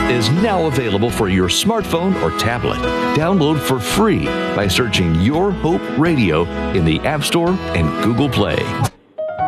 is now available for your smartphone or tablet. Download for free by searching Your Hope Radio in the App Store and Google Play.